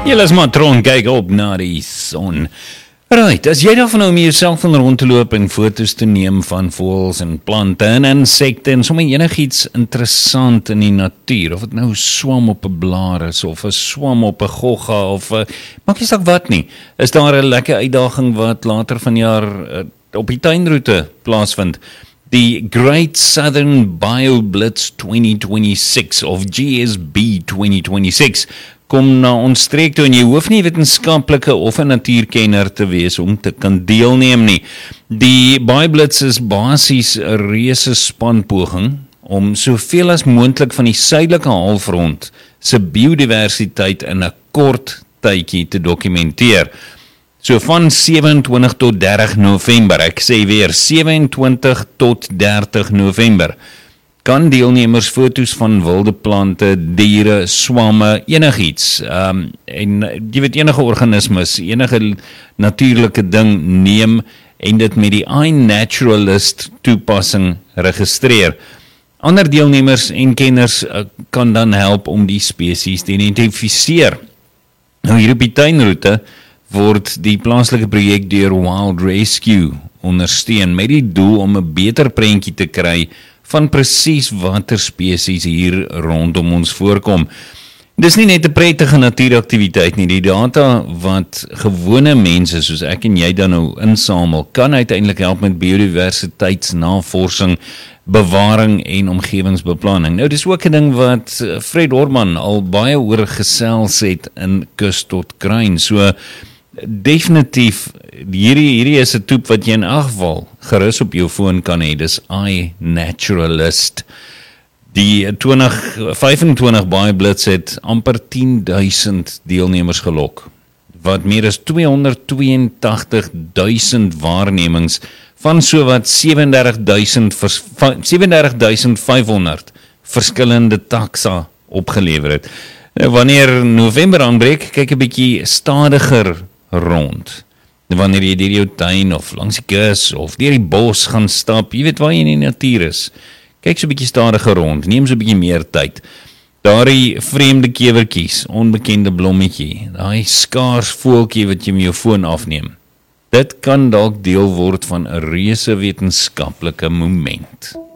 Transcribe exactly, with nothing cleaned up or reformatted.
Julle is matron, kyk op na die son. Right, as jy daarvan nou om jou selfoon rond te loop en foto's te neem van voëls en plante en insekte en sommer enigiets interessant in die natuur, of het nou swam op 'n blaar is, of 'n swam op 'n gogga, of uh, maak nie saak wat nie, is daar 'n lekker uitdaging wat later vanjaar uh, op die tuinroete plaasvind. Die Great Southern BioBlitz twenty twenty-six of G S B twenty twenty-six kom na ons streek toe en jy hoef nie wetenskaplike of 'n natuurkenner te wees om te kan deelneem nie. Die BioBlitz is basies 'n reuse spanpoging om soveel as moontlik van die suidelike halfrond se biodiversiteit in 'n kort tydjie te dokumenteer. So van sewe-en-twintig tot dertig November, ek sê weer sewe-en-twintig tot dertig November, kan deelnemers foto's van wilde plante, diere, swamme, enigiets, um, en jy weet enige organismes, enige natuurlike ding neem en dit met die iNaturalist toepassing registreer. Ander deelnemers en kenners uh, kan dan help om die spesies te identifiseer. Nou hier op die tuinroete word die plaaslike projek deur Wild Rescue ondersteun met die doel om 'n beter prentjie te kry van presies watter spesies hier rondom ons voorkom. Dis nie net 'n prettige natuuraktiwiteit nie, die data wat gewone mense soos ek en jy dan nou insamel, kan uiteindelik help met biodiversiteitsnavorsing, bewaring en omgewingsbeplanning. Nou dis ook 'n ding wat Fred Orman al baie oor gesels het in Kus tot Kruin. So definitief, hierdie, hierdie is 'n toep wat jy in elk geval gerus op jou foon kan hê, dis iNaturalist. Die twenty vyf-en-twintig BioBlitz het amper tien duisend deelnemers gelok, wat meer as tweehonderdtweeëntagtig duisend waarnemings van sowat sewe-en-dertig duisend vyfhonderd verskillende taksa opgelewer het. Nou, wanneer November aanbreek, kyk 'n bietjie stadiger rond. Wanneer jy deur jou tuin of langs die kus of deur die bos gaan stap, jy weet waar jy in die natuur is, kyk so 'n bietjie stadiger rond, neem so 'n bietjie meer tyd. Daardie vreemde kewertjies, onbekende blommetjie, daai skaars voeltjie wat jy met jou foon afneem, dit kan dalk deel word van 'n reuse wetenskaplike moment.